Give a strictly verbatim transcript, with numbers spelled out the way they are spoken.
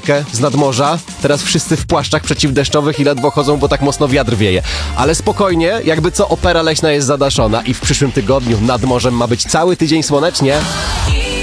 operkę z nadmorza. Teraz wszyscy w płaszczach przeciwdeszczowych i ledwo chodzą, bo tak mocno wiatr wieje. Ale spokojnie, jakby co, opera leśna jest zadaszona i w przyszłym tygodniu nad morzem ma być cały tydzień słonecznie.